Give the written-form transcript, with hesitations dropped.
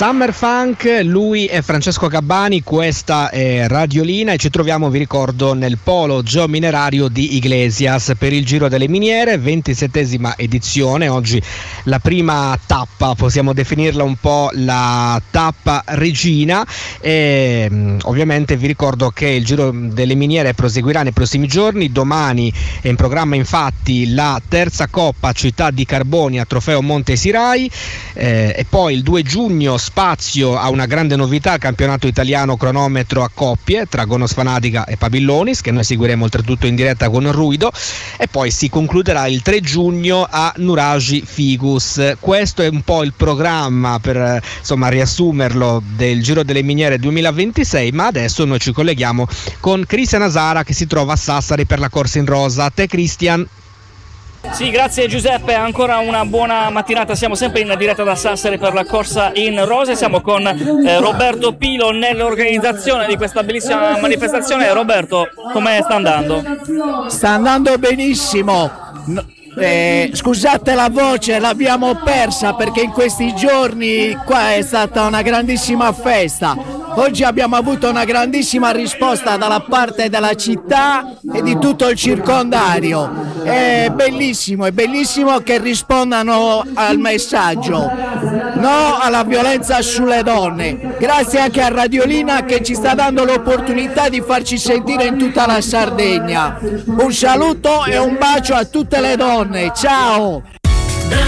Summer Funk, lui è Francesco Gabbani, questa è Radiolina e ci troviamo, vi ricordo, nel polo geominerario di Iglesias per il Giro delle Miniere, 27esima edizione. Oggi la prima tappa, possiamo definirla un po' la tappa regina, e ovviamente vi ricordo che il Giro delle Miniere proseguirà nei prossimi giorni. Domani è in programma infatti la terza Coppa Città di Carbonia, trofeo Monte Sirai, e poi il 2 giugno spazio a una grande novità, campionato italiano cronometro a coppie tra Gonos Fanatica e Pabillonis, che noi seguiremo oltretutto in diretta con Ruido, e poi si concluderà il 3 giugno a Nuragi Figus. Questo è un po' il programma, per insomma riassumerlo, del Giro delle Miniere 2026, ma adesso noi ci colleghiamo con Cristian Asara che si trova a Sassari per la corsa in rosa. A te Cristian. Sì, grazie Giuseppe, ancora una buona mattinata, siamo sempre in diretta da Sassari per la corsa in rosa, siamo con Roberto Pilo nell'organizzazione di questa bellissima manifestazione. Roberto, come sta andando? Sta andando benissimo. Scusate la voce, l'abbiamo persa perché in questi giorni qua è stata una grandissima festa. Oggi abbiamo avuto una grandissima risposta dalla parte della città e di tutto il circondario. È bellissimo che rispondano al messaggio no alla violenza sulle donne. Grazie anche a Radiolina che ci sta dando l'opportunità di farci sentire in tutta la Sardegna. Un saluto e un bacio a tutte le donne, ciao!